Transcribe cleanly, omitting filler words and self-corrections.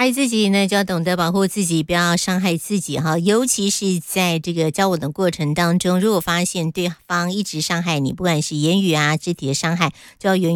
爱自己呢，就要懂得保护自己，不要伤害自己哈。尤其是在这个交往的过程当中，如果发现对方一直伤害你，不管是言语啊、肢体的伤害，就要